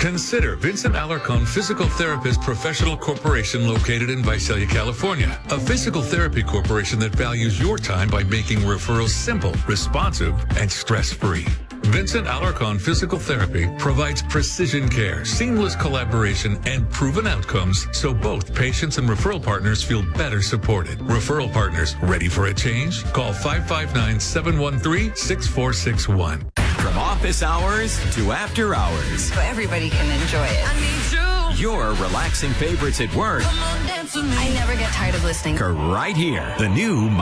Consider Vincent Alarcon Physical Therapist Professional Corporation located in Visalia, California. A physical therapy corporation that values your time by making referrals simple, responsive, and stress-free. Vincent Alarcon Physical Therapy provides precision care, seamless collaboration, and proven outcomes so both patients and referral partners feel better supported. Referral partners ready for a change? Call 559-713-6461. From office hours to after hours, so everybody can enjoy it. I need you. Your relaxing favorites at work. Come on, dance with me. I never get tired of listening. Are right here. The new